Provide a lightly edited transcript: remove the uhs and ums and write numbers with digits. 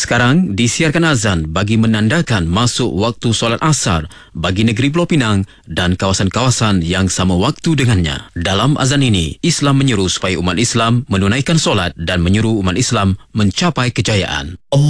Sekarang disiarkan azan bagi menandakan masuk waktu solat asar bagi negeri Pulau Pinang dan kawasan-kawasan yang sama waktu dengannya. Dalam azan ini, Islam menyeru supaya umat Islam menunaikan solat dan menyuruh umat Islam mencapai kejayaan.